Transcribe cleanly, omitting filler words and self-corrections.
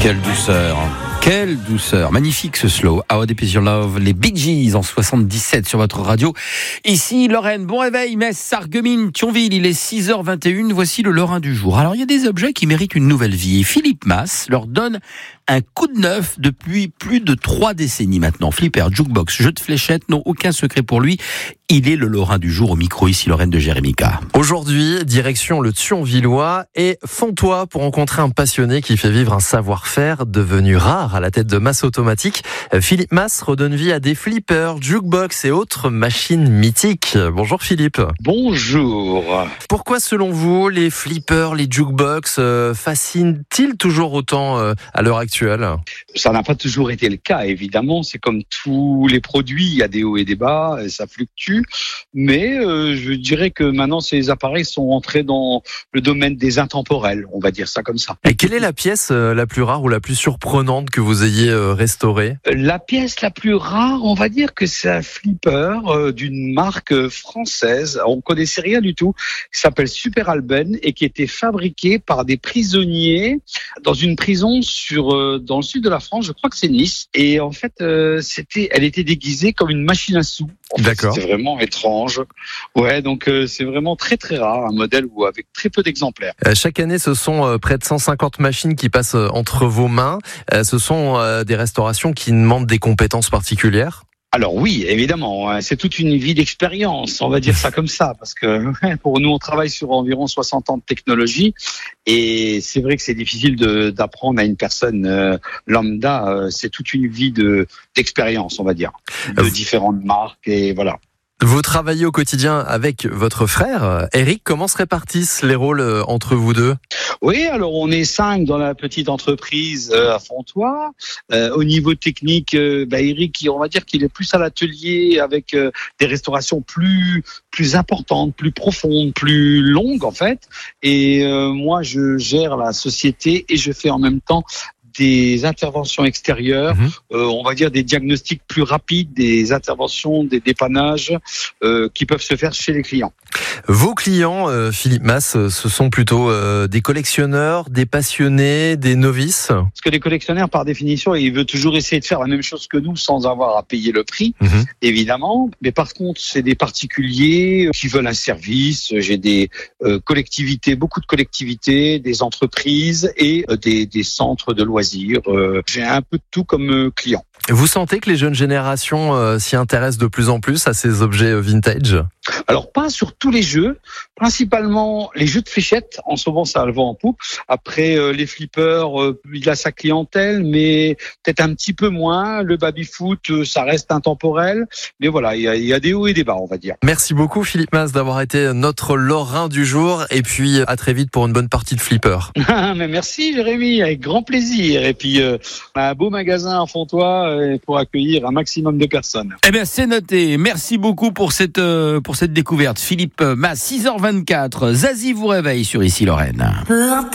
Quelle douceur, quelle douceur. Magnifique ce slow. How Deep Is Your Love, les Bee Gees en 77 sur votre radio. Ici Lorraine, bon réveil, Metz, Sarreguemines, Thionville, il est 6h21. Voici le Lorrain du jour. Alors il y a des objets qui méritent une nouvelle vie. Et Philippe Mas leur donne un coup de neuf depuis plus de 3 décennies maintenant. Flipper, jukebox, jeu de fléchettes n'ont aucun secret pour lui. Il est le Lorrain du jour au micro, ici Lorraine de Jérémica. Aujourd'hui, direction le Thionvillois et Fontois pour rencontrer un passionné qui fait vivre un savoir-faire devenu rare à la tête de Mas Automatique. Philippe Mas redonne vie à des flippers, jukebox et autres machines mythiques. Bonjour Philippe. Bonjour. Pourquoi selon vous, les flippers, les jukebox fascinent-ils toujours autant à l'heure actuelle ? Ça n'a pas toujours été le cas, évidemment. C'est comme tous les produits, il y a des hauts et des bas, ça fluctue. Mais je dirais que maintenant, ces appareils sont entrés dans le domaine des intemporels, on va dire ça comme ça. Et quelle est la pièce la plus rare ou la plus surprenante que vous ayez restaurée ? La pièce la plus rare, on va dire que c'est un flipper d'une marque française. On ne connaissait rien du tout, qui s'appelle Super Alben et qui était fabriqué par des prisonniers dans une prison dans le sud de la France, je crois que c'est Nice. Et en fait, elle était déguisée comme une machine à sous. D'accord. C'était vraiment étrange. Ouais, donc c'est vraiment très très rare, un modèle avec très peu d'exemplaires. Chaque année, ce sont près de 150 machines qui passent entre vos mains. Ce sont des restaurations qui demandent des compétences particulières ? Alors oui, évidemment, c'est toute une vie d'expérience, on va dire ça comme ça, parce que pour nous, on travaille sur environ 60 ans de technologie, et c'est vrai que c'est difficile d'apprendre à une personne lambda, c'est toute une vie d'expérience, on va dire, de différentes marques, et voilà. Vous travaillez au quotidien avec votre frère, Eric. Comment se répartissent les rôles entre vous deux ? Oui, alors on est 5 dans la petite entreprise à Fontois. Au niveau technique, Eric, on va dire qu'il est plus à l'atelier avec des restaurations plus importantes, plus profondes, plus longues en fait. Et moi, je gère la société et je fais en même temps des interventions extérieures, on va dire des diagnostics plus rapides, des interventions, des dépannages qui peuvent se faire chez les clients. Vos clients, Philippe Mas, ce sont plutôt des collectionneurs, des passionnés, des novices ? Parce que les collectionneurs, par définition, ils veulent toujours essayer de faire la même chose que nous sans avoir à payer le prix, évidemment. Mais par contre, c'est des particuliers qui veulent un service. J'ai des collectivités, beaucoup de collectivités, des entreprises et des centres de loisirs. J'ai un peu de tout comme client. Vous sentez que les jeunes générations s'y intéressent de plus en plus à ces objets vintage ? Alors pas sur tous les jeux, principalement les jeux de fléchettes, en ce moment ça a le vent en poupe. Après les flippers, il a sa clientèle, mais peut-être un petit peu moins. Le baby-foot, ça reste intemporel, mais voilà, il y a des hauts et des bas, on va dire. Merci beaucoup Philippe Mas d'avoir été notre Lorrain du jour, et puis à très vite pour une bonne partie de flipper. Mais merci Jérémy, avec grand plaisir. Et puis on a un beau magasin à Fontois pour accueillir un maximum de personnes. Eh bien c'est noté, merci beaucoup pour cette découverte. Philippe Mas, 6h24, Zazie vous réveille sur Ici Lorraine.